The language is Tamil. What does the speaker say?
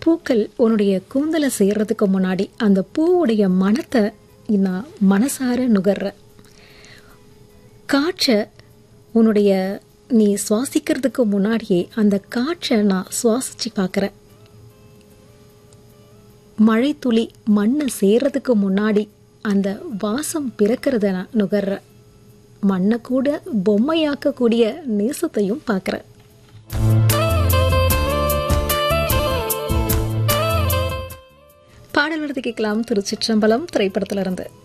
பூக்கள் உன்னுடைய கூந்தலை சேர்றதுக்கு முன்னாடி அந்த பூவுடைய மனத்தை நான் மனசார நுகர்ற. காற்றை உன்னுடைய நீ சுவாசிக்கிறதுக்கு முன்னாடியே அந்த காற்றை நான் சுவாசிச்சு பார்க்குறேன். மழை துளி மண்ணை சேர்றதுக்கு முன்னாடி அந்த வாசம் பிறக்கிறத நான் நுகர்றேன். மண்ணை கூட பொம்மையாக்கக்கூடிய நேசத்தையும் பார்க்குறேன். பாடல் விருது கேட்கலாம். திருச்சிற்றம்பலம் திரைப்படத்திலிருந்து.